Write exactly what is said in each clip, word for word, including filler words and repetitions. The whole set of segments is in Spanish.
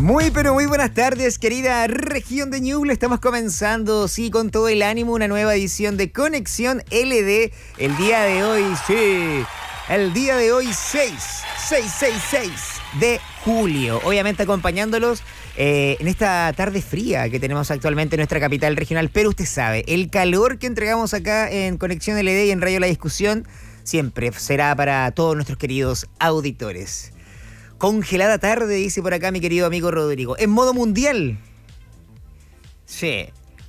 Muy pero muy buenas tardes, querida región de Ñuble. Estamos comenzando, sí, con todo el ánimo, una nueva edición de Conexión L D. El día de hoy, sí, el día de hoy seis, seis, seis, seis de julio. Obviamente acompañándolos eh, en esta tarde fría que tenemos actualmente en nuestra capital regional. Pero usted sabe, el calor que entregamos acá en Conexión L D y en Radio La Discusión siempre será para todos nuestros queridos auditores. Congelada tarde, dice por acá mi querido amigo Rodrigo. En modo mundial. Sí.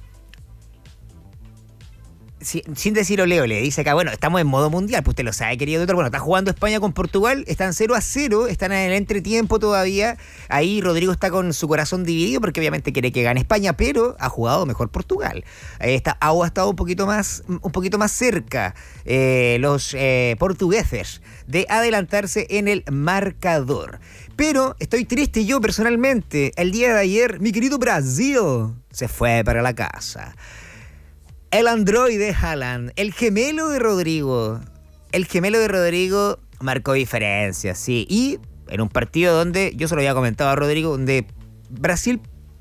Sí, sin decir ole ole, dice acá, bueno, estamos en modo mundial, pues usted lo sabe, querido doctor. Bueno, está jugando España con Portugal, están cero a cero, están en el entretiempo todavía. Ahí Rodrigo está con su corazón dividido porque obviamente quiere que gane España, pero ha jugado mejor Portugal. Ahí está, Agua ha estado un poquito más, un poquito más cerca, eh, los eh, portugueses, de adelantarse en el marcador. Pero estoy triste yo personalmente. El día de ayer, mi querido Brasil se fue para la casa. El androide Haaland, el gemelo de Rodrigo, el gemelo de Rodrigo marcó diferencias, sí. Y en un partido donde, yo se lo había comentado a Rodrigo, donde Brasil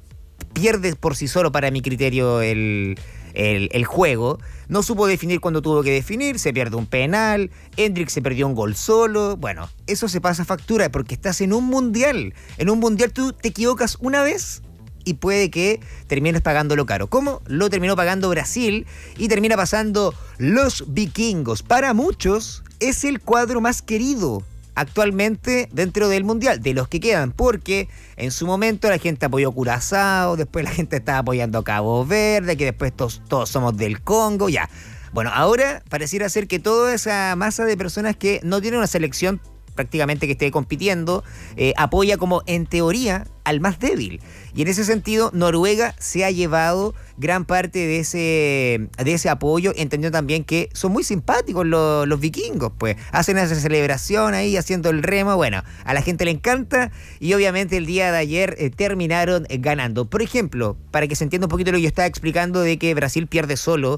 pierde por sí solo, para mi criterio, el, el, el juego. No supo definir cuando tuvo que definir, se pierde un penal, Endrick se perdió un gol solo. Bueno, eso se pasa factura porque estás en un mundial. En un mundial tú te equivocas una vez y puede que termines pagándolo caro. ¿Cómo? Lo terminó pagando Brasil y termina pasando los vikingos. Para muchos es el cuadro más querido actualmente dentro del mundial, de los que quedan, porque en su momento la gente apoyó Curazao, después la gente estaba apoyando a Cabo Verde, que después todos, todos somos del Congo, ya. Bueno, ahora pareciera ser que toda esa masa de personas que no tienen una selección prácticamente que esté compitiendo, eh, apoya como en teoría al más débil. Y en ese sentido, Noruega se ha llevado gran parte de ese, de ese apoyo, entendiendo también que son muy simpáticos los, los vikingos, pues hacen esa celebración ahí haciendo el remo. Bueno, a la gente le encanta y obviamente el día de ayer eh, terminaron eh, ganando. Por ejemplo, para que se entienda un poquito lo que yo estaba explicando de que Brasil pierde solo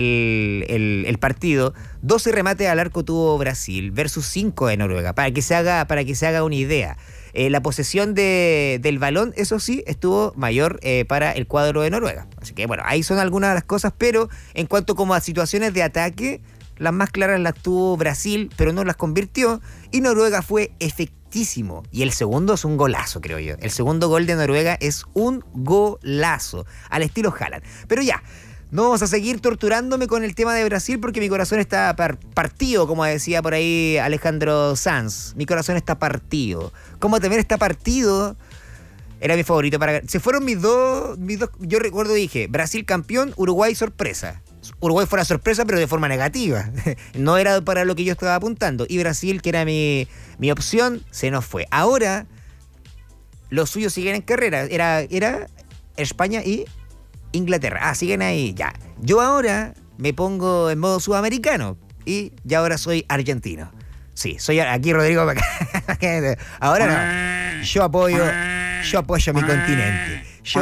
el, el, el partido, doce remates al arco tuvo Brasil versus cinco de Noruega, para que se haga, para que se haga una idea. Eh, la posesión de, del balón, eso sí, estuvo mayor eh, para el cuadro de Noruega. Así que bueno, ahí son algunas de las cosas, pero en cuanto como a situaciones de ataque, las más claras las tuvo Brasil, pero no las convirtió, y Noruega fue efectísimo. Y el segundo es un golazo, creo yo. El segundo gol de Noruega es un golazo, al estilo Haaland. Pero ya, no vamos a seguir torturándome con el tema de Brasil porque mi corazón está par- partido, como decía por ahí Alejandro Sanz. Mi corazón está partido. Como también está partido, era mi favorito para... Se fueron mis dos, mis dos... Yo recuerdo, dije, Brasil campeón, Uruguay sorpresa. Uruguay fue una sorpresa, pero de forma negativa. No era para lo que yo estaba apuntando. Y Brasil, que era mi, mi opción, se nos fue. Ahora, los suyos siguen en carrera. Era, era España y Inglaterra. Ah, siguen ahí, ya. Yo ahora me pongo en modo sudamericano y ya ahora soy argentino. Sí, soy aquí Rodrigo. Ahora no. Yo apoyo, yo apoyo a mi continente. Yo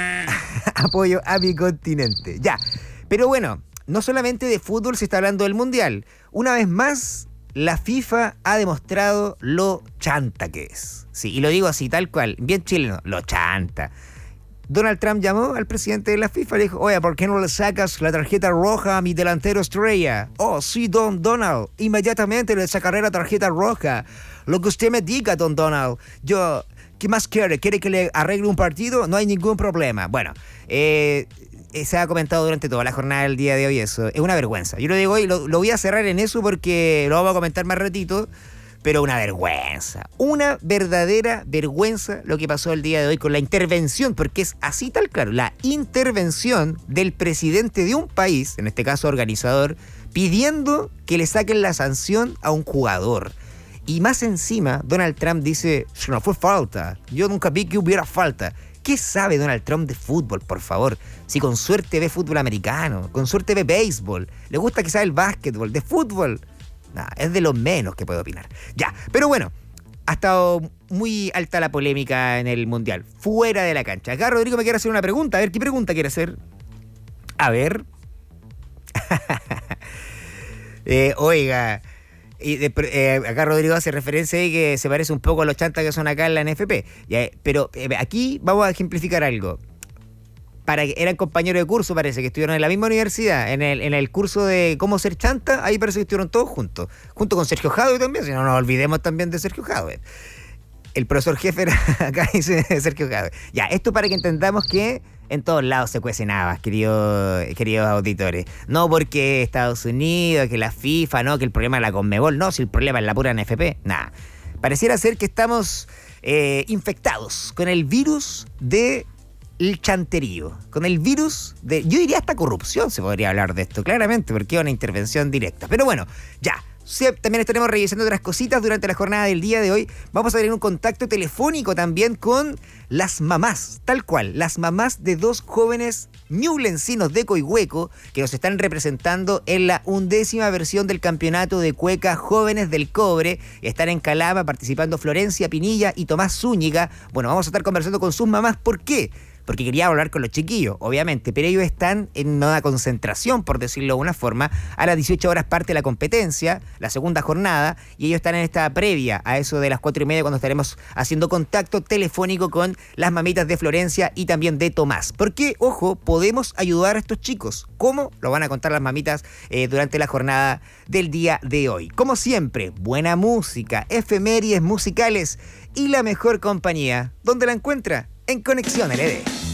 apoyo a mi continente. Ya. Pero bueno, no solamente de fútbol se está hablando del mundial. Una vez más, la FIFA ha demostrado lo chanta que es. Sí, y lo digo así, tal cual, bien chileno, lo chanta. Donald Trump llamó al presidente de la FIFA y le dijo, oye, ¿por qué no le sacas la tarjeta roja a mi delantero estrella? Oh, sí, don Donald, inmediatamente le sacaré la tarjeta roja. Lo que usted me diga, don Donald. Yo, ¿qué más quiere? ¿Quiere que le arregle un partido? No hay ningún problema. Bueno, eh, se ha comentado durante toda la jornada del día de hoy eso. Es una vergüenza. Yo lo digo hoy, lo, lo voy a cerrar en eso porque lo vamos a comentar más ratito. Pero una vergüenza, una verdadera vergüenza lo que pasó el día de hoy con la intervención, porque es así tal claro, la intervención del presidente de un país, en este caso organizador, pidiendo que le saquen la sanción a un jugador. Y más encima, Donald Trump dice, no fue falta, yo nunca vi que hubiera falta. ¿Qué sabe Donald Trump de fútbol, por favor? Si con suerte ve fútbol americano, con suerte ve béisbol, le gusta que sabe el básquetbol, de fútbol. Nah, es de lo menos que puedo opinar. Ya, pero bueno, ha estado muy alta la polémica en el Mundial, fuera de la cancha. Acá Rodrigo me quiere hacer una pregunta. A ver, ¿qué pregunta quiere hacer? A ver. eh, oiga, Y de- eh, acá Rodrigo hace referencia ahí que se parece un poco a los chantas que son acá en la N F P. Ya, pero eh, aquí vamos a ejemplificar algo. Para que eran compañeros de curso, parece que estuvieron en la misma universidad, en el, en el curso de cómo ser chanta, ahí parece que estuvieron todos juntos, junto con Sergio Jadwe también, si no nos olvidemos también de Sergio Jadwe. El profesor jefe era acá dice Sergio Jadwe. Ya, esto para que entendamos que en todos lados se cuecen habas, querido, queridos auditores. No porque Estados Unidos, que la FIFA, no, que el problema es la Conmebol, no, si el problema es la pura N F P, nada. Pareciera ser que estamos eh, infectados con el virus de el chanterío, con el virus de, yo diría hasta corrupción se podría hablar de esto, claramente, porque es una intervención directa. Pero bueno, ya, sí, también estaremos revisando otras cositas durante la jornada del día de hoy. Vamos a tener un contacto telefónico también con las mamás, tal cual, las mamás de dos jóvenes ñublencinos de Coihueco que nos están representando en la undécima versión del campeonato de cueca Jóvenes del Cobre. Están en Calama participando Florencia Pinilla y Tomás Zúñiga. Bueno, vamos a estar conversando con sus mamás. ¿Por qué? Porque quería hablar con los chiquillos, obviamente, pero ellos están en una concentración, por decirlo de una forma. A las dieciocho horas parte la competencia, la segunda jornada, y ellos están en esta previa, a eso de las cuatro y media, cuando estaremos haciendo contacto telefónico con las mamitas de Florencia y también de Tomás. Porque, ojo, podemos ayudar a estos chicos. ¿Cómo? Lo van a contar las mamitas eh, durante la jornada del día de hoy. Como siempre, buena música, efemérides musicales y la mejor compañía. ¿Dónde la encuentra? En Conexión L D.